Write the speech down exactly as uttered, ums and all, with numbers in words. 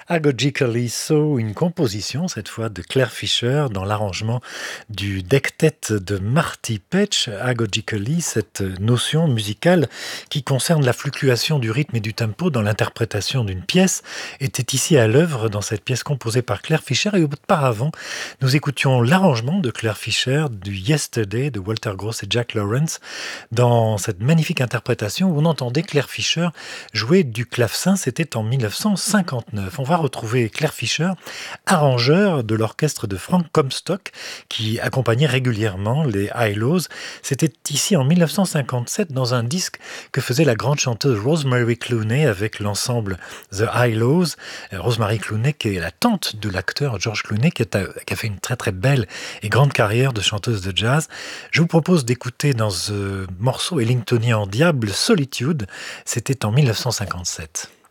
Agogically So, une composition cette fois de Claire Fischer dans l'arrangement du dectet de Marty Petch. Agogically, cette notion musicale qui concerne la fluctuation du rythme et du tempo dans l'interprétation d'une pièce était ici à l'œuvre dans cette pièce composée par Claire Fischer. Et auparavant, nous écoutions l'arrangement de Claire Fischer du Yesterday de Walter Gross et Jack Lawrence dans cette magnifique interprétation où on entendait Claire Fischer jouer du clavecin. C'était en mille neuf cent cinquante-neuf. On va retrouver Claire Fischer, arrangeur de l'orchestre de Frank Comstock, qui accompagnait régulièrement les Hi-Lows. C'était ici en mille neuf cent cinquante-sept dans un disque que faisait la grande chanteuse Rosemary Clooney avec l'ensemble The Hi-Lows. Rosemary Clooney, qui est la tante de l'acteur George Clooney, qui a, qui a fait une très très belle et grande carrière de chanteuse de jazz. Je vous propose d'écouter dans ce morceau ellingtonien en diable Solitude. C'était en mille neuf cent cinquante-sept.